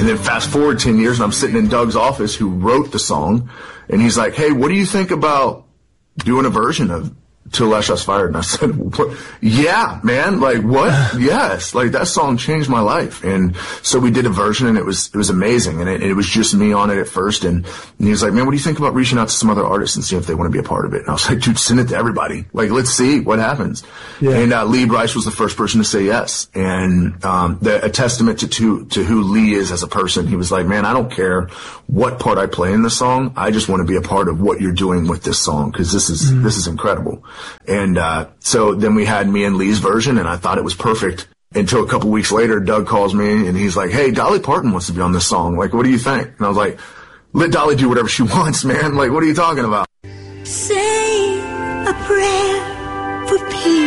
And then fast forward 10 years, and I'm sitting in Doug's office, who wrote the song, and he's like, hey, what do you think about doing a version of Till Last Shots Fired? And I said, what? Yeah, man, like, what? Yes, like, that song changed my life. And so we did a version, and it was amazing. And it was just me on it at first. And he was like, man, what do you think about reaching out to some other artists and seeing if they want to be a part of it? And I was like, dude, send it to everybody. Like, let's see what happens. Yeah. And Lee Brice was the first person to say yes. And a testament to who Lee is as a person. He was like, man, I don't care what part I play in the song. I just want to be a part of what you're doing with this song, because this is incredible. And so then we had me and Lee's version, and I thought it was perfect until a couple weeks later. Doug calls me, and he's like, hey, Dolly Parton wants to be on this song. Like, what do you think? And I was like, let Dolly do whatever she wants, man. Like, what are you talking about? Say a prayer for peace.